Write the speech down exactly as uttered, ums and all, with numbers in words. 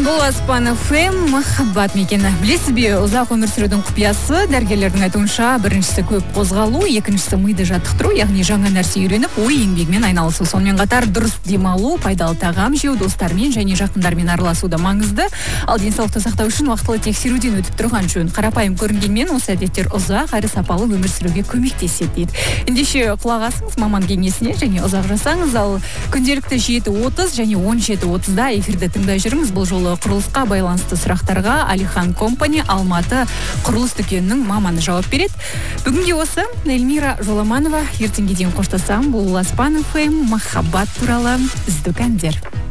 Бұл Аспан эф эм махаббат мекені. Білесіз бе, ұзақ өмір сүрудің құпиясы дәрігерлердің айтуынша біріншісі көп қозғалу, екіншісі миды жаттықтыру, яғни жаңа нәрсе үйреніп, ой еңбегімен айналысу. Сонымен қатар дұрыс демалу, пайдалы тағам жеу, достармен және жақындармен араласу да маңызды. Ал денсаулықты сақтау үшін уақытылы тексеруден өтіп тұрған жөн. Қарапайым көрінгенмен осы әдеттер ұзақ әрі сапалы өмір сүруге көмектеседі дейді. Ендеше құлақ асыңыз маман кеңесіне және ұзақ жасаңыз. Ал күнделікті жеті отыз және он жеті отызда эфирді тыңдай жүріңіз. Бұл жолы құрылысқа байланысты сұрақтарға Алихан Компани Алматы құрылыс дүкенінің маманы жауап береді. Бүгінге осы Эльмира Жоламанова. Ертеңге дейін қоштасам. Бұл Аспан эф эм махаббат туралы үздік әндер.